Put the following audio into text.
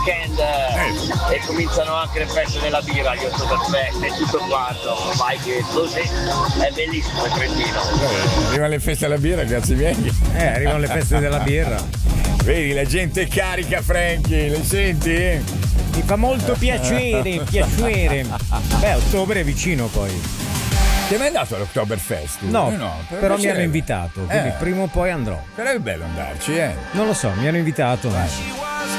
weekend e cominciano anche le feste della birra, gli Oktoberfest e tutto quanto, vai che così è bellissimo il Trentino. Arrivano le feste della birra, grazie miei. Arrivano le feste della birra. Vedi, la gente è carica, Frankie, le senti? Mi fa molto piacere. Beh, ottobre è vicino poi. Ti è mai andato all'Oktoberfest? No, però mi hanno piacerebbe. invitato, quindi prima o poi andrò. Sarebbe bello andarci, Non lo so, mi hanno invitato.